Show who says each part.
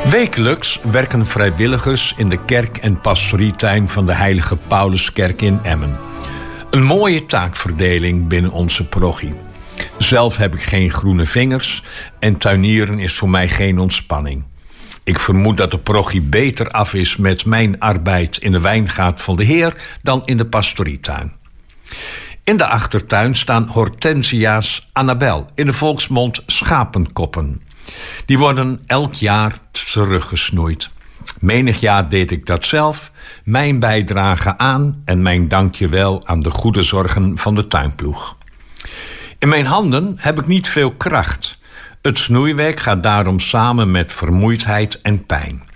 Speaker 1: Wekelijks werken vrijwilligers in de kerk- en pastorietuin van de Heilige Pauluskerk in Emmen. Een mooie taakverdeling binnen onze parochie. Zelf heb ik geen groene vingers en tuinieren is voor mij geen ontspanning. Ik vermoed dat de parochie beter af is met mijn arbeid in de wijngaard van de Heer dan in de pastorietuin. In de achtertuin staan hortensia's Annabel, in de volksmond schapenkoppen. Die worden elk jaar teruggesnoeid. Menig jaar deed ik dat zelf, mijn bijdrage aan en mijn dankjewel aan de goede zorgen van de tuinploeg. In mijn handen heb ik niet veel kracht. Het snoeiwerk gaat daarom samen met vermoeidheid en pijn.